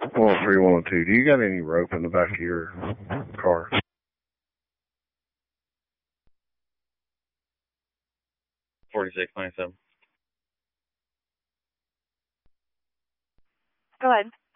103, 102. Do you got any rope in the back of your car? $46.97. Go ahead.